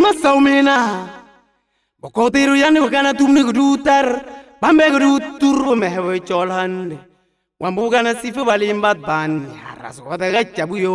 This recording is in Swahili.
masaumena bokotiru yani wakana tumni gudutar bambe gudutur mehwe cholhande wambugana sifu balimbat ban raso kata gacha buyo